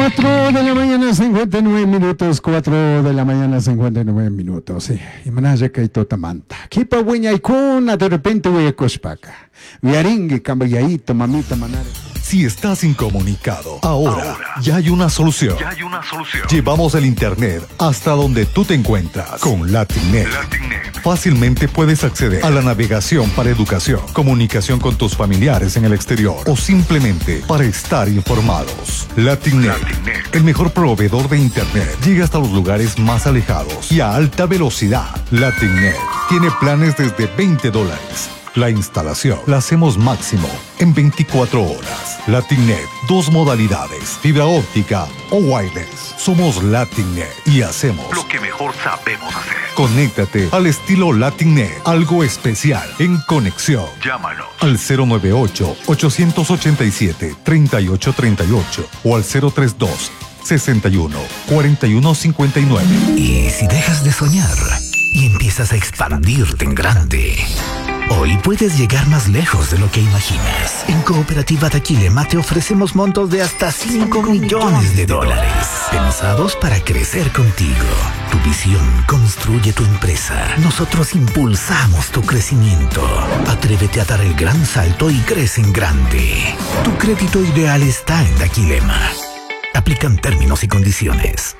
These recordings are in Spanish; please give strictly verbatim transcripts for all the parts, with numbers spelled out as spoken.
cuatro de la mañana, cincuenta y nueve minutos. cuatro de la mañana, cincuenta y nueve minutos. Sí. Y manaya kaitota manta. Kipa hueña y cuna, de repente voy a cospaca. Viaringue, cambayayito, mamita, manare. Si estás incomunicado, ahora, ahora ya hay una solución. Ya hay una solución. Llevamos el internet hasta donde tú te encuentras con Latinnet. Latinnet. Fácilmente puedes acceder a la navegación para educación, comunicación con tus familiares en el exterior o simplemente para estar informados. Latinnet, Latinnet, el mejor proveedor de internet, llega hasta los lugares más alejados y a alta velocidad. Latinnet tiene planes desde veinte dólares. La instalación la hacemos máximo en veinticuatro horas. Latinnet, dos modalidades, fibra óptica o wireless. Somos Latinnet y hacemos lo que mejor sabemos hacer. Conéctate al estilo Latinnet, algo especial en conexión. Llámanos al cero nueve ocho, ocho ocho siete, tres ocho tres ocho o al cero tres dos, sesenta y uno, cuarenta y uno cincuenta y nueve. ¿Y si dejas de soñar y empiezas a expandirte en grande? Hoy puedes llegar más lejos de lo que imaginas. En Cooperativa Taquilema te ofrecemos montos de hasta cinco millones de dólares, pensados para crecer contigo. Tu visión construye tu empresa. Nosotros impulsamos tu crecimiento. Atrévete a dar el gran salto y crece en grande. Tu crédito ideal está en Taquilema. Aplican términos y condiciones.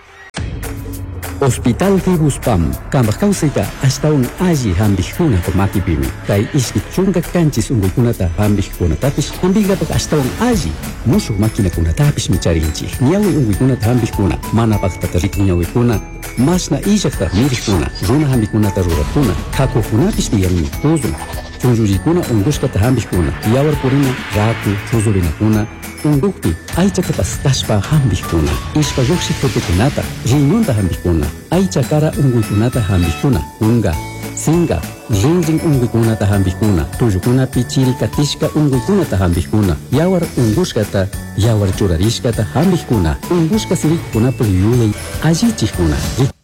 Hospital Tibuspam, Kambakausita, hasta un aji hambihuna por makipimi. Kai iski chunga kanchis unguikunata hambihuna tapis, hambigapak hasta un aji. Musuh makina kuna tapis micharinchi. Nyawi unguikunata hambihuna, mana paktarik nyawikuna. Masna ijakta mirikuna, runa hambikunata rurakuna. Kako kunapis miyami tuzun. Chunjurikuna unguskata hambihuna. Yawar purina, ratu, chuzurina kuna. Undukti, aichakatas tashpa hambihuna. Ispa yoksi kunata, rinyonta hambihuna. Aichakara unguikunata hambihuna. Unga, singa, rinring unguikunata hambihuna. Tuyukuna pichiri katishka unguikunata hambihuna. Yawar unguskata, yawar churarishkata hambihuna. Unguska sirik kuna puliyulay, ajichihuna.